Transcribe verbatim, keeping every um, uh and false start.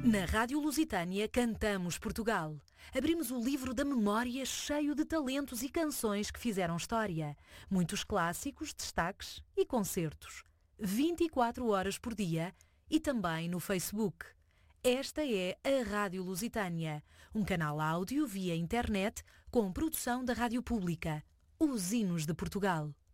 Na Rádio Lusitânia cantamos Portugal. Abrimos o livro da memória cheio de talentos e canções que fizeram história. Muitos clássicos, destaques e concertos. vinte e quatro horas por dia e também no Facebook. Esta é a Rádio Lusitânia, um canal áudio via internet com produção da Rádio Pública, os hinos de Portugal.